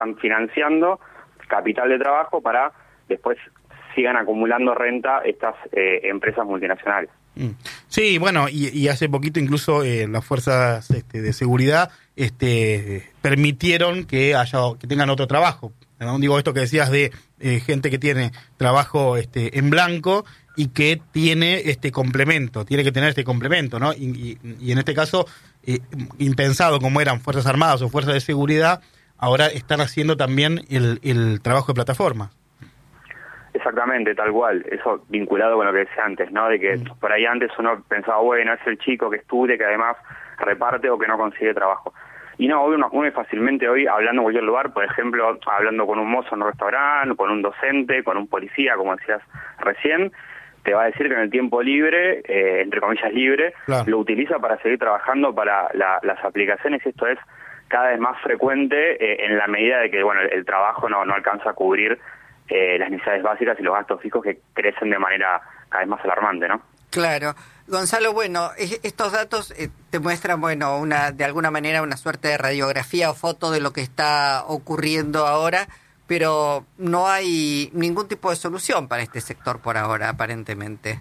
están financiando capital de trabajo para después sigan acumulando renta estas empresas multinacionales. Sí, bueno, y hace poquito incluso las fuerzas de seguridad permitieron que tengan otro trabajo. ¿No? Digo esto que decías de gente que tiene trabajo en blanco y que tiene tiene que tener este complemento, ¿no? Y en este caso, impensado como eran Fuerzas Armadas o Fuerzas de Seguridad, ahora están haciendo también el trabajo de plataforma. Exactamente, tal cual. Eso vinculado con lo que decía antes, ¿no? De que por ahí antes uno pensaba, bueno, es el chico que estudia, que además reparte o que no consigue trabajo. Y no, uno fácilmente hoy, hablando en cualquier lugar, por ejemplo, hablando con un mozo en un restaurante, con un docente, con un policía, como decías recién, te va a decir que en el tiempo libre, entre comillas libre, claro, lo utiliza para seguir trabajando para las aplicaciones. Esto es cada vez más frecuente en la medida de que, bueno, el trabajo no alcanza a cubrir las necesidades básicas y los gastos fijos que crecen de manera cada vez más alarmante, ¿no? Claro. Gonzalo, bueno, estos datos te muestran, bueno, de alguna manera una suerte de radiografía o foto de lo que está ocurriendo ahora, pero no hay ningún tipo de solución para este sector por ahora, aparentemente.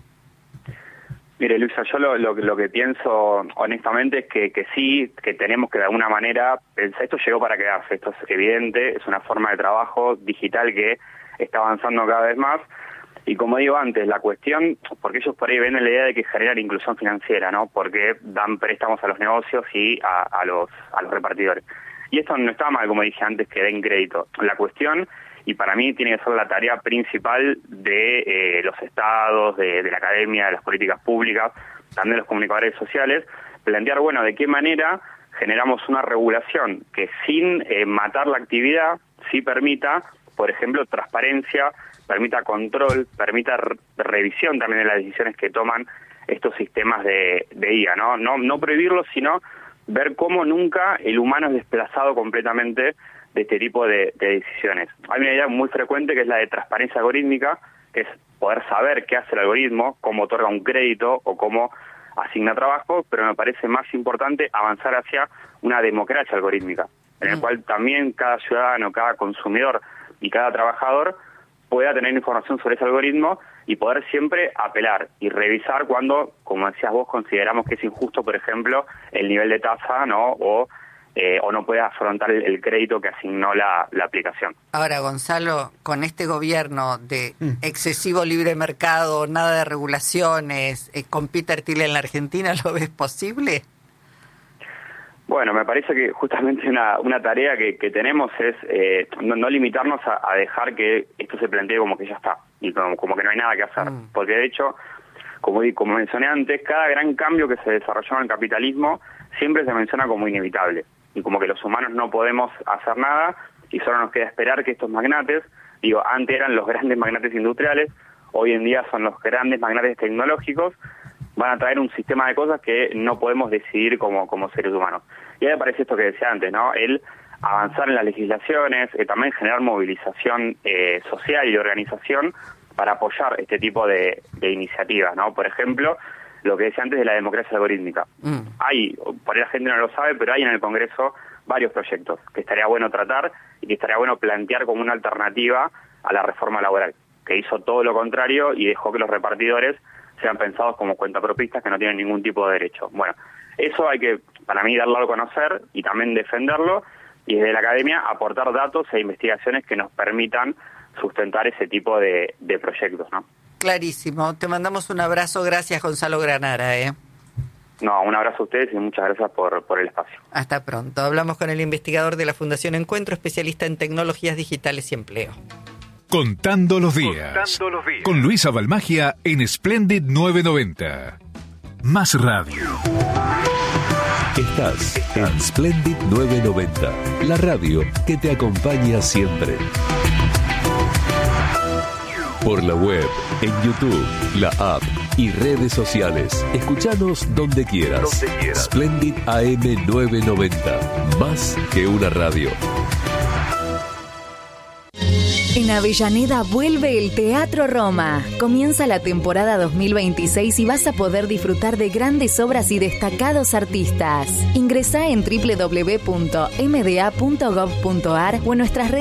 Mire, Luisa, yo lo que pienso honestamente es que sí, que tenemos que de alguna manera pensar, esto llegó para quedarse, esto es evidente, es una forma de trabajo digital que está avanzando cada vez más. Y como digo antes, la cuestión, porque ellos por ahí ven la idea de que generar inclusión financiera, ¿no? Porque dan préstamos a los negocios y a los repartidores. Y esto no está mal, como dije antes, que den crédito. La cuestión, y para mí tiene que ser la tarea principal de los estados, de la academia, de las políticas públicas, también de los comunicadores sociales, plantear, bueno, de qué manera generamos una regulación que sin matar la actividad, sí permita, por ejemplo, transparencia, permita control, permita revisión también de las decisiones que toman estos sistemas de IA, ¿no? No prohibirlos, sino ver cómo nunca el humano es desplazado completamente de este tipo de decisiones. Hay una idea muy frecuente que es la de transparencia algorítmica, que es poder saber qué hace el algoritmo, cómo otorga un crédito o cómo asigna trabajo, pero me parece más importante avanzar hacia una democracia algorítmica, en el cual también cada ciudadano, cada consumidor y cada trabajador pueda tener información sobre ese algoritmo y poder siempre apelar y revisar cuando, como decías vos, consideramos que es injusto, por ejemplo, el nivel de tasa, ¿no? O no puede afrontar el crédito que asignó la aplicación. Ahora, Gonzalo, con este gobierno de excesivo libre mercado, nada de regulaciones, con Peter Thiel en la Argentina, ¿lo ves posible? Bueno, me parece que justamente una tarea que tenemos es no limitarnos a dejar que esto se plantee como que ya está y como que no hay nada que hacer. Porque de hecho, como mencioné antes, cada gran cambio que se desarrolló en el capitalismo siempre se menciona como inevitable y como que los humanos no podemos hacer nada y solo nos queda esperar que estos magnates, antes eran los grandes magnates industriales, hoy en día son los grandes magnates tecnológicos, van a traer un sistema de cosas que no podemos decidir como seres humanos. Y ahí aparece esto que decía antes, ¿no? El avanzar en las legislaciones, también generar movilización social y de organización para apoyar este tipo de iniciativas, ¿no? Por ejemplo, lo que decía antes de la democracia algorítmica. Hay, por ahí la gente no lo sabe, pero hay en el Congreso varios proyectos que estaría bueno tratar y que estaría bueno plantear como una alternativa a la reforma laboral, que hizo todo lo contrario y dejó que los repartidores sean pensados como cuentapropistas que no tienen ningún tipo de derecho. Bueno, eso hay que, para mí, darlo a conocer y también defenderlo, y desde la academia aportar datos e investigaciones que nos permitan sustentar ese tipo de proyectos, ¿no? Clarísimo. Te mandamos un abrazo. Gracias, Gonzalo Granara, No, un abrazo a ustedes y muchas gracias por el espacio. Hasta pronto. Hablamos con el investigador de la Fundación Encuentro, especialista en tecnologías digitales y empleo. Contando los días. Con Luisa Balmagia en Splendid 990. Más radio. Estás en Splendid 990, la radio que te acompaña siempre. Por la web, en YouTube, la app y redes sociales. Escuchanos donde quieras. Splendid AM 990, más que una radio. En Avellaneda vuelve el Teatro Roma. Comienza la temporada 2026 y vas a poder disfrutar de grandes obras y destacados artistas. Ingresá en www.mda.gov.ar o en nuestras redes